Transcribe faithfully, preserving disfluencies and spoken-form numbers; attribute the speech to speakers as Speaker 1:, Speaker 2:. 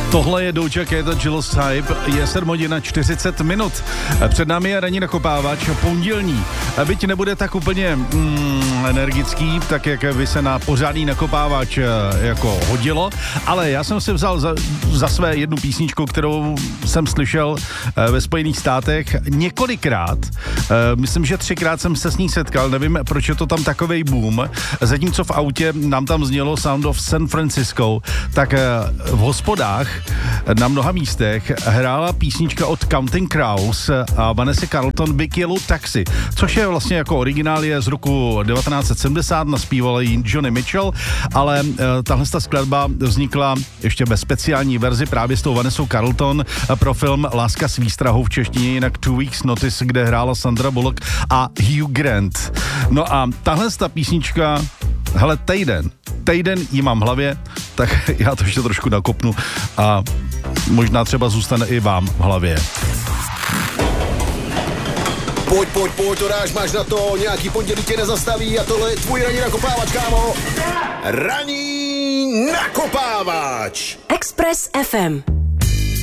Speaker 1: Tohle je Doja Cat, Jill Type, je sedm hodin čtyřicet minut. Před námi je ranní nakopávač, pondělní. Byť nebude tak úplně mm, energický, tak jak by se na pořádný nakopávač jako hodilo, ale já jsem si vzal za, za své jednu písničku, kterou jsem slyšel ve Spojených státech několikrát. Myslím, že třikrát jsem se s ní setkal, nevím, proč je to tam takovej boom. Zatímco v autě nám tam znělo Sound of San Francisco, tak v hospodách na mnoha místech hrála písnička od Counting Crows a Vanessa Carlton Big Yellow Taxi, což je vlastně jako originál je z roku devatenáct set sedmdesát, naspíval ji Johnny Mitchell, ale tahle skladba vznikla ještě ve speciální verzi právě s tou Vanessou Carlton pro film Láska s výstrahou v češtině, jinak Two Weeks Notice, kde hrála Sandra Bullock a Hugh Grant. No a tahle ta písnička, hele, týden, týden ji mám v hlavě, tak já to ještě trošku nakopnu a možná třeba zůstane i vám v hlavě.
Speaker 2: Pojď, pojď, pojď, to dáš, máš na to, nějaký pondělí tě nezastaví a tohle je tvůj ranní nakopávač, kámo. Ranní nakopávač.
Speaker 3: Express ef em.